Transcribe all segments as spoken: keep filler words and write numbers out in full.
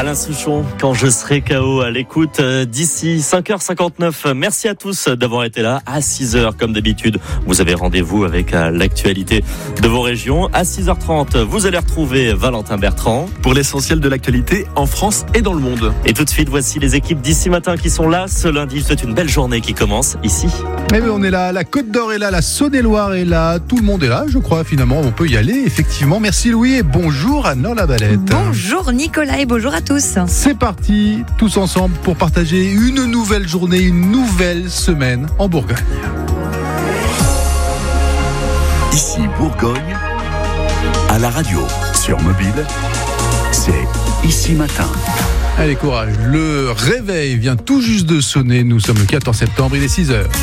Alain Souchon, quand je serai K O, à l'écoute d'ici cinq heures cinquante-neuf. Merci à tous d'avoir été là. À six heures, comme d'habitude, vous avez rendez-vous avec l'actualité de vos régions. À six heures trente, vous allez retrouver Valentin Bertrand pour l'essentiel de l'actualité en France et dans le monde. Et tout de suite, voici les équipes d'ici matin qui sont là ce lundi. C'est une belle journée qui commence ici. Mais oui, on est là, la Côte d'Or est là, la Saône-et-Loire est là, tout le monde est là, je crois, finalement, on peut y aller, effectivement. Merci Louis et bonjour à Nord la Balette. Bonjour Nicolas et bonjour à tous. C'est parti, tous ensemble pour partager une nouvelle journée, une nouvelle semaine en Bourgogne. Ici Bourgogne, à la radio, sur mobile, c'est Ici Matin. Allez, courage, le réveil vient tout juste de sonner, nous sommes le quatorze septembre, il est six heures.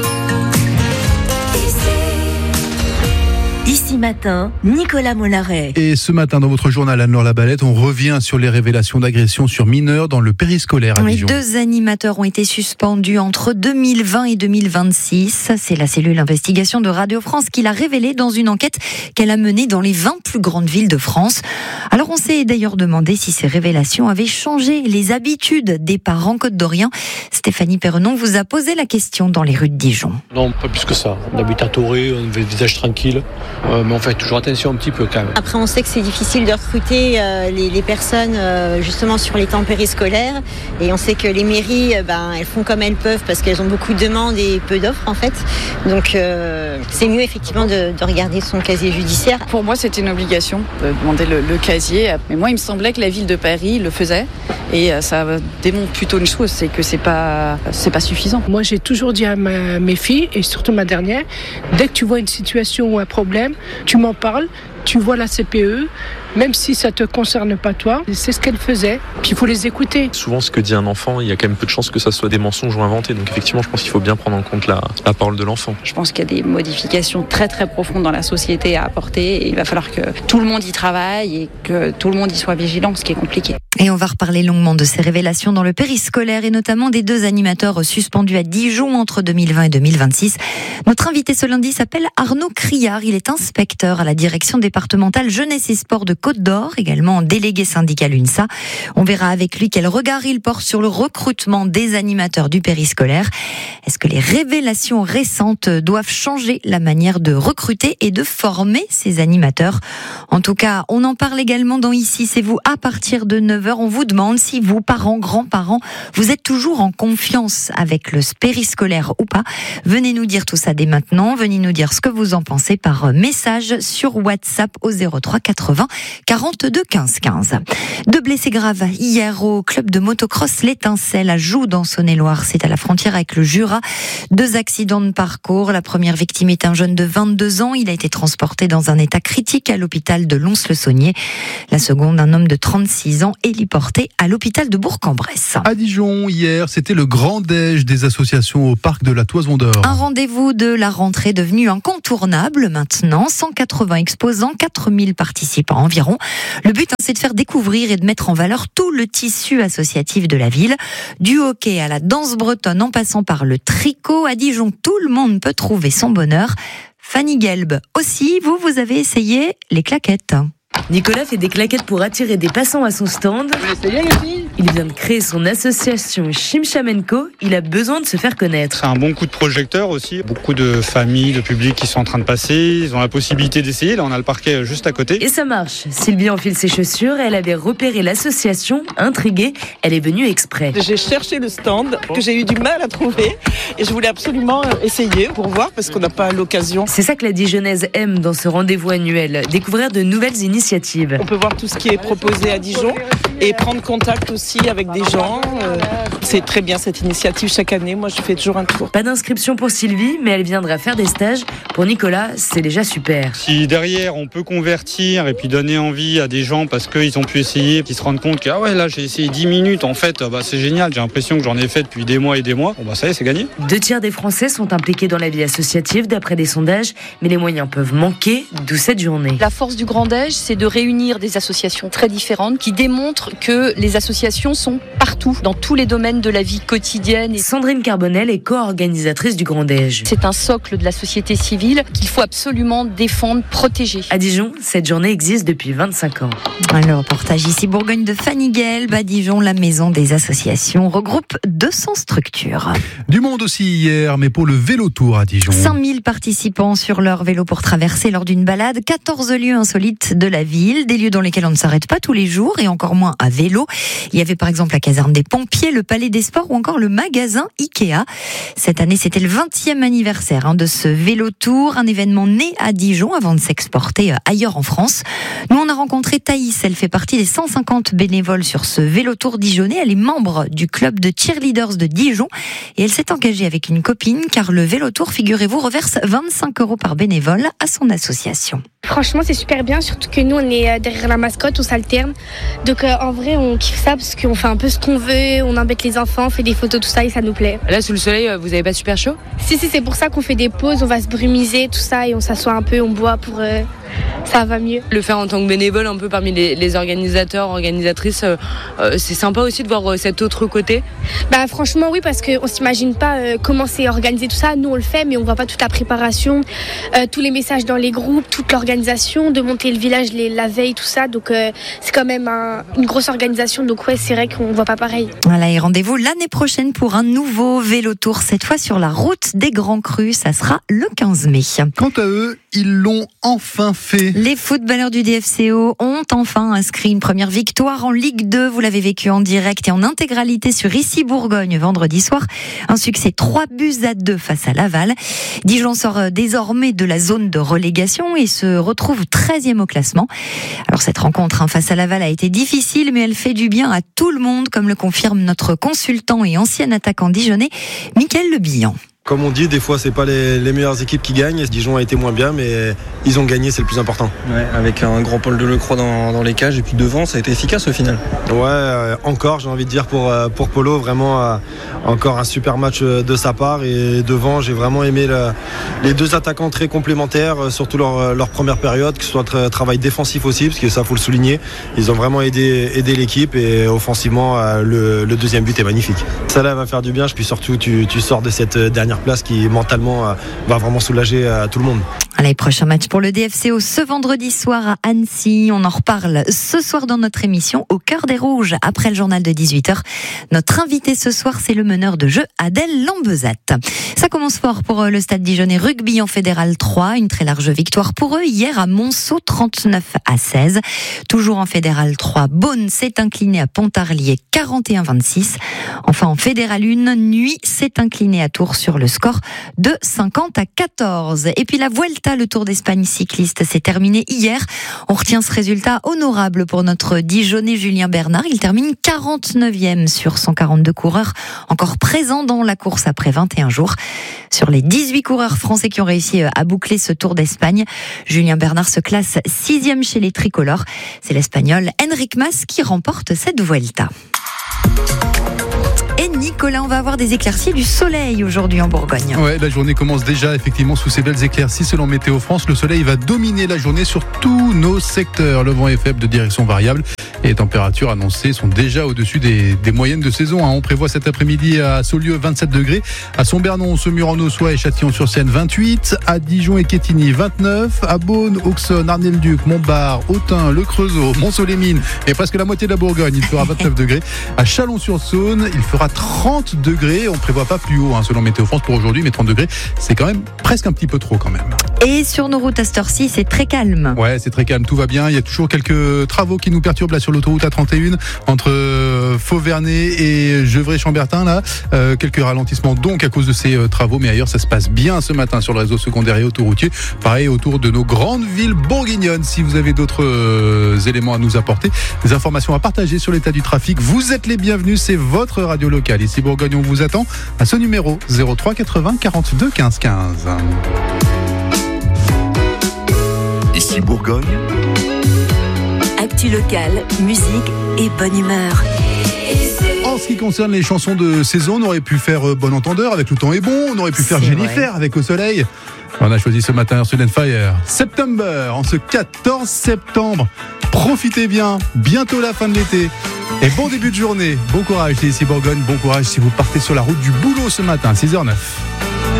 Ici Matin, Nicolas Mollaret. Et ce matin, dans votre journal Anne-Laure Labalette, on revient sur les révélations d'agressions sur mineurs dans le périscolaire à oui, Dijon. Deux animateurs ont été suspendus entre deux mille vingt et deux mille vingt-six. C'est la cellule investigation de Radio France qui l'a révélé dans une enquête qu'elle a menée dans les vingt plus grandes villes de France. Alors on s'est d'ailleurs demandé si ces révélations avaient changé les habitudes des parents côte-d'Oriens. Stéphanie Perrenon vous a posé la question dans les rues de Dijon. Non, pas plus que ça. On habite à Toré, on a le visage tranquille. Euh, mais on fait toujours attention un petit peu quand même. Après, on sait que c'est difficile de recruter euh, les, les personnes euh, justement sur les temps périscolaires. Et on sait que les mairies, euh, ben, elles font comme elles peuvent parce qu'elles ont beaucoup de demandes et peu d'offres en fait. Donc euh, c'est mieux effectivement de, de regarder son casier judiciaire. Pour moi, c'était une obligation de demander le, le casier. Mais moi, il me semblait que la ville de Paris le faisait. Et euh, ça démontre plutôt une chose, c'est que c'est pas, c'est pas suffisant. Moi, j'ai toujours dit à ma, mes filles, et surtout ma dernière, dès que tu vois une situation ou un problème, tu m'en parles, tu vois la C P E, même si ça te concerne pas toi, c'est ce qu'elle faisait, puis il faut les écouter. Souvent, ce que dit un enfant, il y a quand même peu de chances que ça soit des mensonges ou inventés. Donc effectivement, je pense qu'il faut bien prendre en compte la, la parole de l'enfant. Je pense qu'il y a des modifications très très profondes dans la société à apporter et il va falloir que tout le monde y travaille et que tout le monde y soit vigilant, ce qui est compliqué. Et on va reparler longuement de ces révélations dans le périscolaire et notamment des deux animateurs suspendus à Dijon entre deux mille vingt et deux mille vingt-six. Notre invité ce lundi s'appelle Arnaud Criard. Il est inspecteur à la direction départementale jeunesse et sport de Côte d'Or, également délégué syndical UNSA. On verra avec lui quel regard il porte sur le recrutement des animateurs du périscolaire. Est-ce que les révélations récentes doivent changer la manière de recruter et de former ces animateurs? En tout cas, on en parle également dans Ici, c'est vous à partir de neuf heures. On vous demande si vous, parents, grands-parents, vous êtes toujours en confiance avec le périscolaire ou pas. Venez nous dire tout ça dès maintenant. Venez nous dire ce que vous en pensez par message sur WhatsApp au zéro trois quatre-vingts quarante-deux quinze quinze. Deux blessés graves hier au club de motocross L'Étincelle à Joux dans Saône-et-Loire. C'est à la frontière avec le Jura. Deux accidents de parcours. La première victime est un jeune de vingt-deux ans. Il a été transporté dans un état critique à l'hôpital de Lons-le-Saunier. La seconde, un homme de trente-six ans, héliporté à l'hôpital de Bourg-en-Bresse. À Dijon, hier, c'était le grand déj des associations au parc de la Toison d'Or. Un rendez-vous de la rentrée devenu incontournable maintenant. cent quatre-vingts exposants, quatre mille participants environ. Le but, c'est de faire découvrir et de mettre en valeur tout le tissu associatif de la ville. Du hockey à la danse bretonne en passant par le tricot. À Dijon, tout le monde peut trouver son bonheur. Fanny Gelb aussi, vous, vous avez essayé les claquettes. Nicolas fait des claquettes pour attirer des passants à son stand. Vous essayez les filles ? Il vient de créer son association Chimchamenco. Il a besoin de se faire connaître. C'est un bon coup de projecteur aussi. Beaucoup de familles, de publics qui sont en train de passer. Ils ont la possibilité d'essayer. Là, on a le parquet juste à côté. Et ça marche. Sylvie enfile ses chaussures. Elle avait repéré l'association. Intriguée, elle est venue exprès. J'ai cherché le stand que j'ai eu du mal à trouver. Et je voulais absolument essayer pour voir parce qu'on n'a pas l'occasion. C'est ça que la Dijonnaise aime dans ce rendez-vous annuel. Découvrir de nouvelles initiatives. On peut voir tout ce qui est proposé à Dijon et prendre contact aussi avec des gens. Euh, c'est très bien cette initiative chaque année. Moi, je fais toujours un tour. Pas d'inscription pour Sylvie, mais elle viendra faire des stages. Pour Nicolas, c'est déjà super. Si derrière, on peut convertir et puis donner envie à des gens parce qu'ils ont pu essayer, qu'ils se rendent compte que ah ouais, là, j'ai essayé dix minutes, en fait, bah, c'est génial. J'ai l'impression que j'en ai fait depuis des mois et des mois. Bon, bah, ça y est, c'est gagné. Deux tiers des Français sont impliqués dans la vie associative, d'après des sondages, mais les moyens peuvent manquer, d'où cette journée. La force du Grand Déj, c'est de réunir des associations très différentes qui démontrent que les associations sont partout, dans tous les domaines de la vie quotidienne. Sandrine Carbonel est co-organisatrice du Grand Déj. C'est un socle de la société civile qu'il faut absolument défendre, protéger. À Dijon, cette journée existe depuis vingt-cinq ans. Le reportage ici Bourgogne de Fanny Gelb. À Dijon, la maison des associations regroupe deux cents structures. Du monde aussi hier, mais pour le vélo tour à Dijon. cinq mille participants sur leur vélo pour traverser lors d'une balade quatorze lieux insolites de la ville, des lieux dans lesquels on ne s'arrête pas tous les jours et encore moins à vélo. Il y avait par exemple la caserne des pompiers, le palais des sports ou encore le magasin Ikea. Cette année, c'était le vingtième anniversaire hein, de ce vélo tour, un événement né à Dijon avant de s'exporter ailleurs en France. Nous, on a rencontré Thaïs, elle fait partie des cent cinquante bénévoles sur ce vélo tour dijonnais. Elle est membre du club de cheerleaders de Dijon et elle s'est engagée avec une copine car le vélo tour, figurez-vous, reverse vingt-cinq euros par bénévole à son association. Franchement, c'est super bien, surtout que nous, on est derrière la mascotte, on s'alterne. Donc, euh, en vrai, on kiffe ça parce qu'on fait un peu ce qu'on veut, on embête les enfants, on fait des photos, tout ça, et ça nous plaît. Là, sous le soleil, vous avez pas super chaud ? Si, si, c'est pour ça qu'on fait des pauses, on va se brumiser, tout ça, et on s'assoit un peu, on boit pour... Euh, ça va mieux. Le faire en tant que bénévole, un peu parmi les, les organisateurs, organisatrices, euh, euh, c'est sympa aussi de voir euh, cet autre côté. Bah franchement oui, parce qu'on s'imagine pas euh, comment c'est organisé tout ça. Nous on le fait, mais on voit pas toute la préparation, euh, tous les messages dans les groupes, toute l'organisation, de monter le village les, la veille, tout ça. Donc euh, c'est quand même un, une grosse organisation. Donc ouais, c'est vrai qu'on voit pas pareil. Voilà, et rendez-vous l'année prochaine pour un nouveau vélo tour, cette fois sur la route des Grands Crus. Ça sera le quinze mai. Quant à eux, ils l'ont enfin fait. Les footballeurs du D F C O ont enfin inscrit une première victoire en Ligue deux. Vous l'avez vécu en direct et en intégralité sur Ici Bourgogne vendredi soir. Un succès trois buts à deux face à Laval. Dijon sort désormais de la zone de relégation et se retrouve treizième au classement. Alors cette rencontre hein, face à Laval a été difficile, mais elle fait du bien à tout le monde, comme le confirme notre consultant et ancien attaquant dijonnais, Mickaël Le Bihan. Comme on dit, des fois c'est pas les, les meilleures équipes qui gagnent. Dijon a été moins bien, mais ils ont gagné, c'est le plus important. Ouais, avec un grand Paul Delecroix dans, dans les cages et puis devant, ça a été efficace au final. Ouais, euh, encore j'ai envie de dire pour, pour Polo, vraiment euh, encore un super match de sa part. Et devant, j'ai vraiment aimé le, les deux attaquants très complémentaires, surtout leur, leur première période, que ce soit un travail défensif aussi, parce que ça faut le souligner. Ils ont vraiment aidé, aidé l'équipe et offensivement, euh, le, le deuxième but est magnifique. Ça là va faire du bien, puis surtout tu, tu sors de cette dernière place qui mentalement euh, va vraiment soulager euh, tout le monde. Allez, prochain match pour le D F C O ce vendredi soir à Annecy. On en reparle ce soir dans notre émission Au cœur des rouges, après le journal de dix-huit heures. Notre invité ce soir, c'est le meneur de jeu Adèle Lambezat. Ça commence fort pour le Stade Dijonnais rugby en Fédéral trois. Une très large victoire pour eux hier à Monceau, trente-neuf à seize. Toujours en Fédéral trois, Beaune s'est incliné à Pontarlier, quarante et un à vingt-six. Enfin en Fédéral un, Nuit s'est incliné à Tours sur le score de cinquante à quatorze. Et puis la Vuelta, le Tour d'Espagne cycliste, s'est terminé hier. On retient ce résultat honorable pour notre Dijonnais Julien Bernard. Il termine quarante-neuvième sur cent quarante-deux coureurs encore présents dans la course après vingt et un jours. Sur les dix-huit coureurs français qui ont réussi à boucler ce Tour d'Espagne, Julien Bernard se classe sixième chez les tricolores. C'est l'Espagnol Enric Mas qui remporte cette Vuelta. Et Nicolas, on va avoir des éclaircies, du soleil aujourd'hui en Bourgogne. Ouais, la journée commence déjà effectivement sous ces belles éclaircies. Selon Météo France, le soleil va dominer la journée sur tous nos secteurs. Le vent est faible de direction variable et les températures annoncées sont déjà au-dessus des, des moyennes de saison. On prévoit cet après-midi à Saulieu vingt-sept degrés, à Sombernon, Saumur-en-Auxois et Châtillon-sur-Seine vingt-huit, à Dijon et Quetigny vingt-neuf, à Beaune, Auxonne, Arnay-le-Duc, Montbard, Autun, Le Creusot, Mont-Soleil-Mines et presque la moitié de la Bourgogne, il fera vingt-neuf degrés. À Chalon-sur-Saône, il fera trente degrés. On ne prévoit pas plus haut hein, selon Météo France pour aujourd'hui, mais trente degrés, c'est quand même presque un petit peu trop quand même. Et sur nos routes à cette heure-ci, c'est très calme. Ouais, c'est très calme, tout va bien. Il y a toujours quelques travaux qui nous perturbent là sur l'autoroute A trente et un entre euh, Fauvernay et Gevrey-Chambertin là. Euh, quelques ralentissements donc à cause de ces euh, travaux, mais ailleurs ça se passe bien ce matin sur le réseau secondaire et autoroutier. Pareil autour de nos grandes villes bourguignonnes. Si vous avez d'autres euh, éléments à nous apporter, des informations à partager sur l'état du trafic, vous êtes les bienvenus. C'est votre radio locale. Ici Bourgogne, on vous attend à ce numéro zéro trois quatre-vingts quarante-deux quinze quinze. Ici Bourgogne. Actu locale, musique et bonne humeur. En ce qui concerne les chansons de saison, on aurait pu faire Bon Entendeur avec Le Temps est bon, on aurait pu faire C'est Jennifer vrai. avec Au Soleil. On a choisi ce matin Earth and Fire. September, en ce quatorze septembre. Profitez bien, bientôt la fin de l'été. Et bon début de journée, bon courage, c'est ici Bourgogne, bon courage si vous partez sur la route du boulot ce matin, six heures zéro neuf.